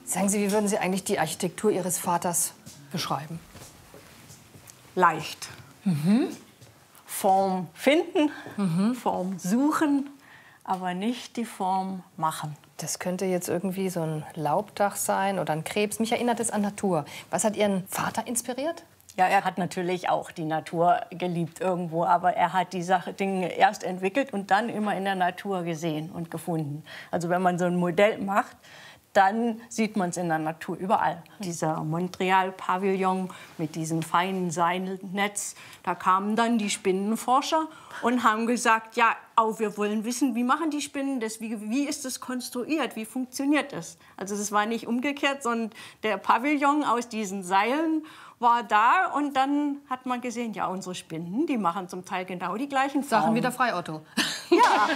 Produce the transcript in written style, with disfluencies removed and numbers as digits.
Sagen Sie, wie würden Sie eigentlich die Architektur Ihres Vaters beschreiben? Leicht. Form finden, Form suchen, aber nicht die Form machen. Das könnte jetzt irgendwie so ein Laubdach sein oder ein Krebs. Mich erinnert es an Natur. Was hat Ihren Vater inspiriert? Ja, er hat natürlich auch die Natur geliebt irgendwo, aber er hat die Dinge erst entwickelt und dann immer in der Natur gesehen und gefunden. Also wenn man so ein Modell macht, dann sieht man es in der Natur überall. Dieser Montreal-Pavillon mit diesem feinen Seilnetz, da kamen dann die Spinnenforscher und haben gesagt, ja, wir wollen wissen, wie machen die Spinnen das, wie ist das konstruiert, wie funktioniert das? Also das war nicht umgekehrt, sondern der Pavillon aus diesen Seilen war da und dann hat man gesehen, ja, unsere Spinnen, die machen zum Teil genau die gleichen Formen. Sachen wie der Frei Otto. Ja,